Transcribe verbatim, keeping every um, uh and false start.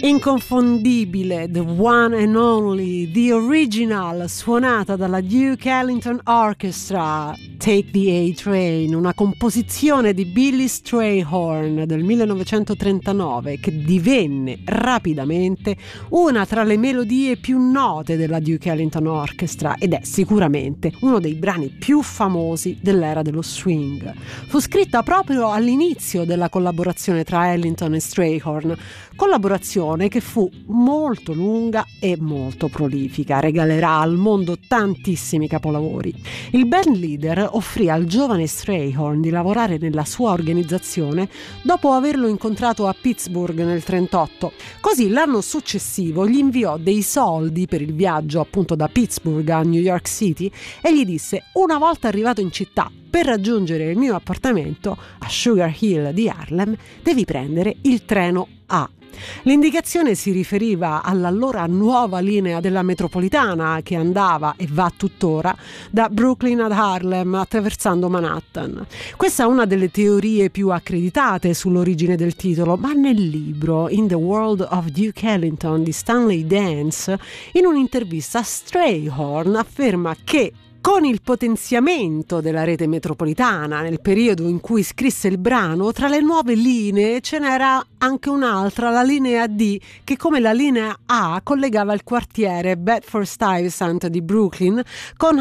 Inconfondibile, the one and only, the original, suonata dalla Duke Ellington Orchestra, Take the A-Train, una composizione di Billy Strayhorn del millenovecentotrentanove che divenne rapidamente una tra le melodie più note della Duke Ellington Orchestra ed è sicuramente uno dei brani più famosi dell'era dello swing. Fu scritta proprio all'inizio della collaborazione tra Ellington e Strayhorn, collaborazione che fu molto lunga e molto prolifica, regalerà al mondo tantissimi capolavori. Il band leader offrì al giovane Strayhorn di lavorare nella sua organizzazione dopo averlo incontrato a Pittsburgh nel trentotto. Così l'anno successivo gli inviò dei soldi per il viaggio appunto da Pittsburgh a New York City e gli disse: una volta arrivato in città, per raggiungere il mio appartamento a Sugar Hill di Harlem devi prendere il treno A. L'indicazione si riferiva all'allora nuova linea della metropolitana che andava e va tuttora da Brooklyn ad Harlem attraversando Manhattan. Questa è una delle teorie più accreditate sull'origine del titolo, ma nel libro In the World of Duke Ellington di Stanley Dance, in un'intervista Strayhorn afferma che con il potenziamento della rete metropolitana nel periodo in cui scrisse il brano, tra le nuove linee ce n'era anche un'altra, la linea D, che come la linea A collegava il quartiere Bedford-Stuyvesant di Brooklyn con